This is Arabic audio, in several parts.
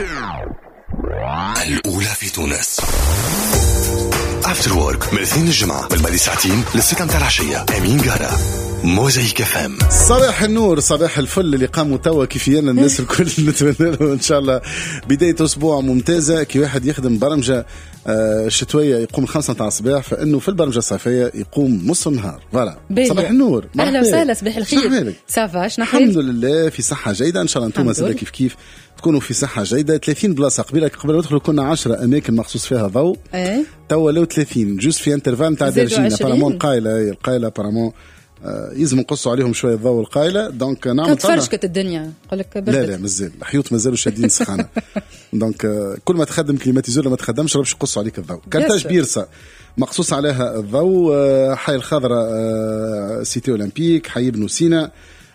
الأولى في تونس. افتر وورك من الاثنين الجمعة بالبادي ساعتين للستة متاع العشية. أمين قارة موزايك FM. صباح النور صباح الفل اللي قاموا توا كيفينا الناس الكل نتمنى لهم ان شاء الله بداية اسبوع ممتازة. كي واحد يخدم برمجة شتوية يقوم 5 متاع الصباح، فانه في البرمجة الصيفية يقوم نص النهار. فوالا صباح النور، اهلا وسهلا، صباح الخير. صافا شنو الحمد لله في صحة جيدة ان شاء الله. انتم زاد كيف تكونوا في صحة جيدة. 30 بلاصة قبل ندخلوا كنا 10 اماكن مخصوص فيها ضوء. توا لو 30 جوز في انترفال نتاع درجين بارامون القايلة بارامون يلزم نقصوا عليهم شويه الضوء القايله. دونك نعمل تفرشكت الدنيا قال لك لا مازال الحيوط مازالوا شادين سخانه. دونك كل ما تخدم كليماتيزور لما تخدمش ربش يقصوا عليك الضوء. كارتاج بيرسا مقصوص عليها الضوء. حي الخضراء سيتي اولمبيك، حي بنو سينا،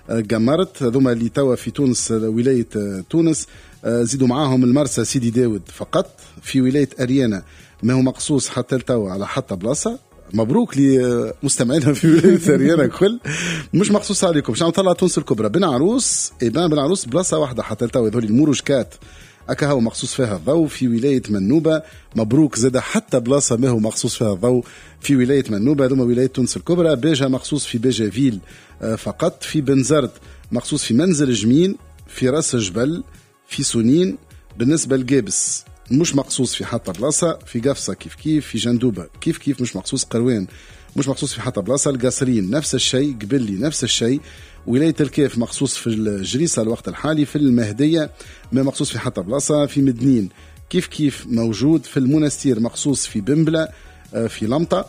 قمرت، هذوما اللي توا في تونس ولايه تونس. زيدوا معاهم المرسى سيدي داود فقط. في ولايه اريانا ما هو مقصوص حتى توا على حتى بلاصه. مبروك لمستمعينا في ولاية اريانا كل مش مخصوص عليكم. باش نطلع تونس الكبرى بن عروس بن عروس بلاصه واحده حتى تو هذول الموروشكات اكا هو مخصوص فيها الضوء. في ولايه منوبه مبروك زاد حتى بلاصه ما هو مخصوص فيها الضوء في ولايه منوبه. هذوما ولايه تونس الكبرى. باجا مخصوص في باجا فيل فقط. في بنزرت مخصوص في منزل جمين، في راس الجبل، في سنين. بالنسبه للقابس مش مخصوص في حتى بلاصة. في قفصة كيف في جندوبة كيف مش مخصوص. قروان مش مخصوص في حتى بلاصة. القصرين نفس الشيء. قبلي نفس الشيء. ولاية الكيف مخصوص في الجريسة الوقت الحالي. في المهدية ما مخصوص في حتى بلاصة. في مدنين كيف موجود. في المنستير مخصوص في بمبلة في لمطة.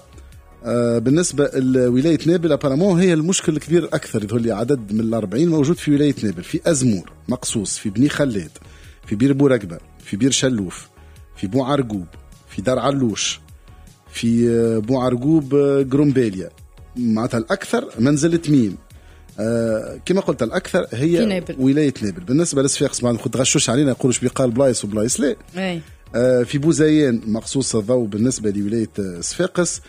بالنسبة لولاية نابل أبارامون هي المشكل الكبير الأكثر، يظهر لي عدد من 40 موجود في ولاية نابل. في أزمور مخصوص. في بني خلاد، في بير بورقبة، في بير شلوف، في بو عرقوب، في دار علوش، في بو عرقوب جرومباليا. معناتها الأكثر منزل تميم. كما قلت الأكثر هي ولاية نابل. بالنسبة للصفاقس ما تغشوش علينا يقولوا شبي قال بلايص وبلايص لا. في بوزيان مخصوص الضوء بالنسبة لولاية صفاقس.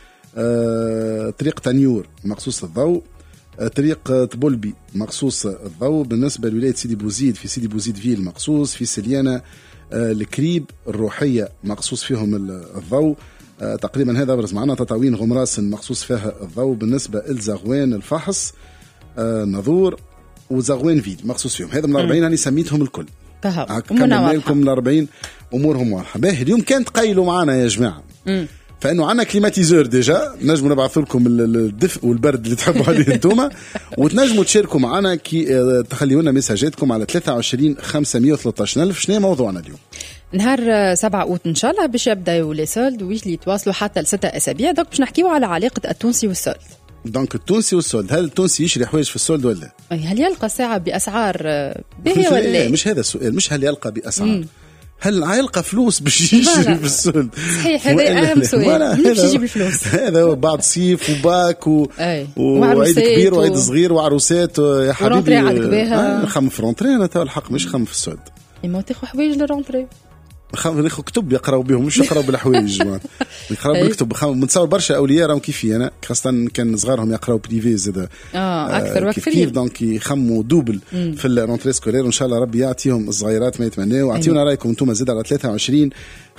طريق تنيور مخصوص الضوء. طريق طبولبي مخصوص الضوء. بالنسبة لولاية سيدي بوزيد في سيدي بوزيد فيل مخصوص. في سليانة الكريب الروحية مخصوص فيهم الضوء. تقريبا هذا أبرز معنا. تطاوين غمراس مخصوص فيها الضوء. بالنسبة لزغوان الفحص نظور وزغوان فيل مخصوص فيهم. هذا من 40 أنا سميتهم الكل. كملنا لكم من 40 أمورهم واضحة. باهي اليوم كانت قايلوا معنا يا جماعة فانه عندنا كليماتيزور ديجا نجموا نبعث لكم الدفء والبرد اللي تحبوا عليه انتوما وتنجموا تشاركوا معنا كي تخليوا لنا مساجاتكم على 23 513 ألف. شنو موضوعنا اليوم؟ نهار 7 أوت إن شاء الله باش يبداو لي سولد ويجلي يتواصلوا حتى ل6 أسابيع. دونك باش نحكيوا على علاقة التونسي والسولد. دونك التونسي والسولد، هل التونسي يشري حوايج في السولد ولا؟ هل يلقى ساعة بأسعار باهية ولا؟ مش هذا السؤال، مش هل يلقى بأسعار هل يلقى فلوس باش يشري في السولد؟ صحيح هذا أهم سؤال. باش يجيب الفلوس؟ هذا هو بعد صيف وباك وعيد كبير وعيد صغير وعروسات يا حبيبي. خم في رونتري أنا تو الحق مش خم في السولد. إما تاخذ حوايج للرونتري. ناخذ كتب يقراوا بهم مش يقراوا بالحوايج. يقراوا بالكتب. متصور برشا أولياء راهم كيفي أنا خاصة كان صغارهم يقراوا بريفي زاد أكثر كيف دونك يخموا دوبل في الرونتري سكولير. وإن شاء الله ربي يعطيهم الصغيرات ما يتمنوا. اعطيونا رأيكم أنتم زاد على 23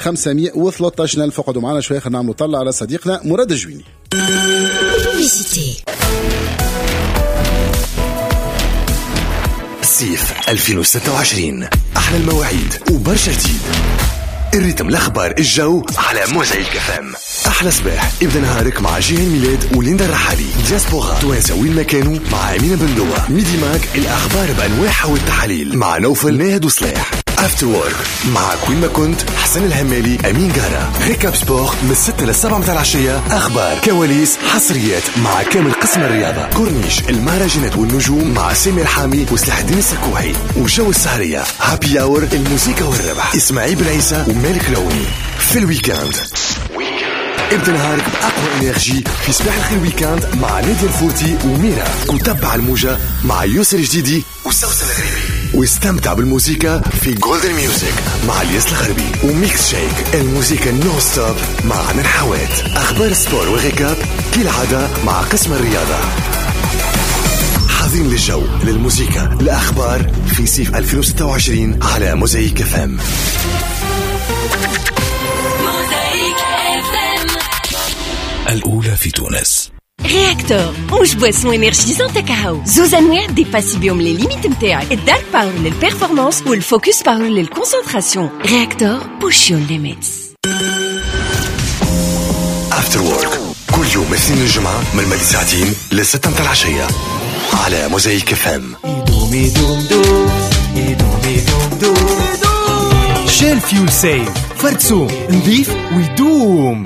513 ألف. فقدوا معنا شوية خلينا نعملوا طلع على صديقنا مراد الجويني. صيف 2026 أحلى المواعيد وبرشا جديد. الريتم الأخبار الجو على موزايك FM. أحلى صباح ابدأ نهارك مع جيهان ميلاد وليندا الرحالي. دياسبورا توانسة وين ما كانوا مع أمينة بندوة. ميدي ماك الأخبار بأنواعها والتحاليل مع نوفل ناهد وصلاح. افتر وورك مع كوين ما كنت حسن الهمالي أمين قارة. ريكاب سبور من 6 ل 7 متاع العشية. أخبار كواليس حصريات مع كامل قسم الرياضة. كورنيش المهرجانات والنجوم مع سامي الحامي وسلاح الدين السكوحي. وجو السهرية هابي أور الموسيقى والربح إسماعيل بن ومالك لوني. في الويكاند ابدأ نهارك بأقوى إنرجي في صباح الخير ويكاند مع نادية الفورتي وميرا. وتبع الموجة مع يوسر الجديدي وسوسن الغريبي. واستمتع بالموسيقى في جولدن ميوزك مع الياس الخربي. وميكس شيك الموسيقى نو ستوب مع عمر حوات. أخبار السبور والريكاب كالعادة مع قسم الرياضة. جاهزين للجو، للموسيقى، الأخبار في صيف 2026 على موزايك اف ام. الأولى في تونس. رياكتور موش بواسون انرجيزون كاكاو، زوز انواع ديباسي بيهم لي ليميت نتاعك، الدارك باور للبيرفورمانس والفوكس باور للكونسنتراسيون. رياكتور بوش يور ليميتس. افتر وورك كل يوم اثنين الجمعة من الماضي ساعتين ل6 متاع العشية على موزايك اف ام. شيل فيول سيف فرتسو نظيف ويدوم.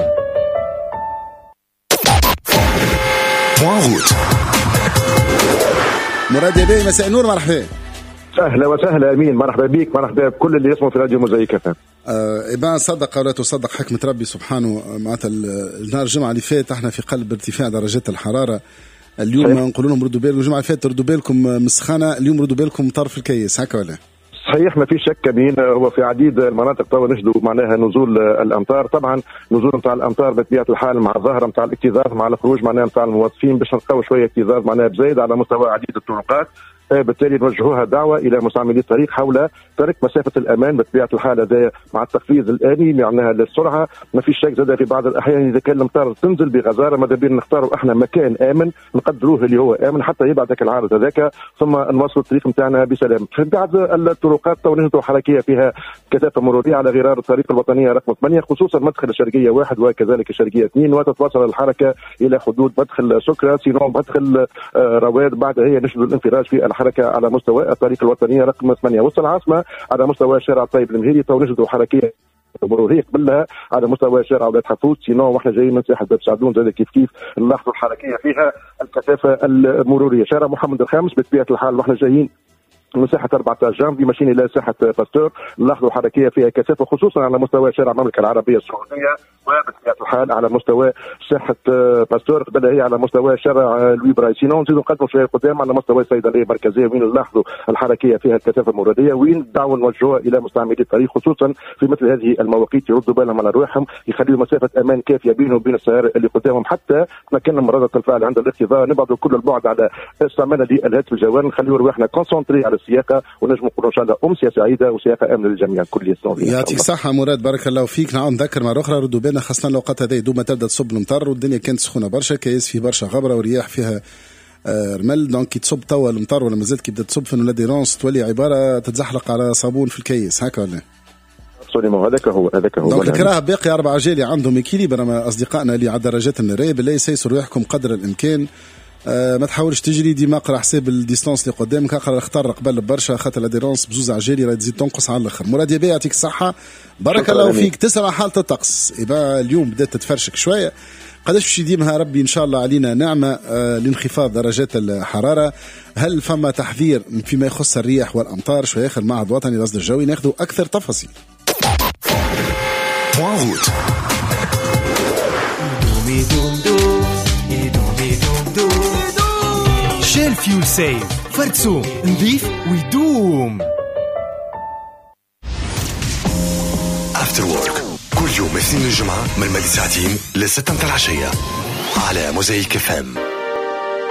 مراد يبي مساء النور، مرحبا. اهلا وسهلا امين، مرحبا بك، مرحبا بكل اللي يسمعوا في راديو موزايك اف ام. إبان صدق ولا تصدق حكمة ربي سبحانه. معناتها النهار الجمعة اللي فات احنا في قلب ارتفاع درجات الحرارة. اليوم نقول لهم ردوا بالكم، الجمعة اللي فاتت ردوا بالكم مسخنة، اليوم ردوا بالكم طرف الكيس، هكا ولا؟ صحيح، ما في شك امين. هو في عديد المناطق توا نجدوا معناها نزول الامطار. طبعا نزول نتاع الامطار بطبيعه الحال مع الظاهره نتاع الاكتظاظ مع الخروج معناها نتاع الموظفين باش نلقاو شويه اكتظاظ معناها بزايد على مستوى عديد الطرقات. بالتالي نوجهوها دعوه الى مستعملي الطريق حول ترك مسافه الامان بطبيعه الحال هذا مع التخفيض الاني معناها للسرعه. ما فيش شك زاد في بعض الاحيان اذا كان الامطار تنزل بغزاره ماذا بينا نختاروا احنا مكان امن نقدروه اللي هو امن حتى يبعدك العارض هذاك ثم نواصلوا الطريق نتاعنا بسلام. في بعض الطرقات تو نجدوا حركيه فيها كثافه مروريه على غرار الطريق الوطنيه رقم 8 خصوصا مدخل الشرقيه 1 وكذلك الشرقيه 2 وتتواصل الحركه الى حدود مدخل سكرة سينو مدخل رواد. بعد هي نجدوا الانفراج في الحركه على مستوى الطريق الوطنيه رقم 8 وسط العاصمه على مستوى شارع طيب المهيري تو نجدوا حركيه مروريه قبلها على مستوى شارع ولاد حفوت سينو واحنا جايين من ساحه باب سعدون زاد كيف نلاحظوا الحركيه فيها الكثافه المروريه. شارع محمد الخامس بطبيعه الحال واحنا جايين من ساحه 14 جانفي ماشيين الى ساحه باستور نلاحظوا حركيه فيها كثافه خصوصا على مستوى شارع المملكه العربيه السعوديه وبطبيعه الحال على مستوى ساحه باستور قبلها هي على مستوى شارع لوي برايسينو. نزيدوا نقدموا شويه قدام على مستوى الصيدليه المركزيه وين نلاحظوا الحركيه فيها الكثافه المروريه وين دعوه نوجهوها الى مستعملي الطريق خصوصا في مثل هذه المواقيت يردوا بالهم على روحهم يخليوا مسافه امان كافيه بينهم وبين السياره اللي قدامهم حتى نتمكن من ردة الفعل عند الاختبار نبعدوا كل البعد على استعمالنا للهاتف الجوال نخليوا روحنا كونسونتري على السياقه ونجم نقولوا ان شاء الله امسيه سعيده وسياقه امنه للجميع كل يسمعوا. يعطيك الصحه مراد، بارك الله فيك. نعاود نذكر مره اخرى ردوا بالنا خاصه الاوقات هذه دوما تبدا تصب المطر والدنيا كانت سخونه برشا، كيس فيه برشا غبره ورياح فيها رمل، دونك كي تصب توا المطر ولا مازالت كي بدات تصب في لاديرونس تولي عباره تتزحلق على صابون في الكيس، هكا ولا؟ هذاك هو دونك الكراه باقي 4 رجال عندهم اكيليبر. مع اصدقائنا اللي على درجات النرايه بالله يسيسوا رواحكم قدر الامكان. ما تحاولش تجري ديما اقرا حساب الديستانس اللي قدامك، اقرا اختار قبل برشا خاطر لاديرونس بزوز عجالي راهي تزيد تنقص على الاخر. مراد يبي يعطيك الصحه، بارك الله فيك. تسمع حاله الطقس يبقى اليوم بدات تتفرشك شويه، قداش باش يديمها ربي ان شاء الله علينا نعمه لانخفاض درجات الحراره. هل فما تحذير فيما يخص الرياح والامطار؟ شويه ياخذ معهد وطني للرصد الجوي ناخذ اكثر تفاصيل. شيل فيول سيف فرتسو نظيف ويدوم. افتر وورك كل يوم اثنين الجمعة من الماضي ساعتين ل6 متاع العشية على موزايك اف ام.